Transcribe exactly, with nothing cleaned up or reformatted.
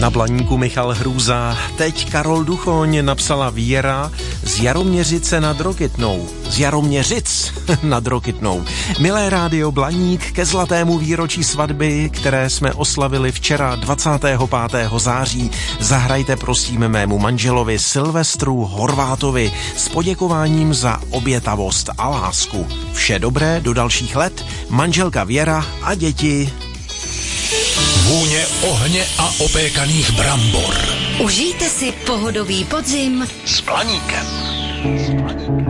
Na Blaníku Michal Hrůza, teď Karol Duchoň, napsala Věra z Jaroměřice nad Rokytnou. Z Jaroměřic nad Rokytnou. Milé rádio Blaník, ke zlatému výročí svatby, které jsme oslavili včera dvacátého pátého září, zahrajte prosím mému manželovi Silvestru Horvátovi s poděkováním za obětavost a lásku. Vše dobré do dalších let, manželka Věra a děti. Vůně ohně a opékaných brambor. Užijte si pohodový podzim s Blaníkem.